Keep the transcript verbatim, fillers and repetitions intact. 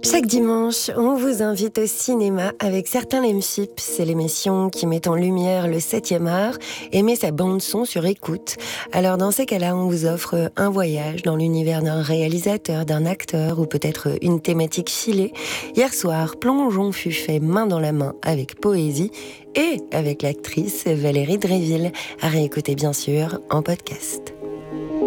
Chaque dimanche, on vous invite au cinéma avec Certains l'aiment chip. C'est l'émission qui met en lumière le septième art et met sa bande-son sur écoute. Alors dans ces cas-là, on vous offre un voyage dans l'univers d'un réalisateur, d'un acteur ou peut-être une thématique filée. Hier soir, Plongeon fut fait main dans la main avec Poésie et avec l'actrice Valérie Dréville. À réécouter bien sûr en podcast.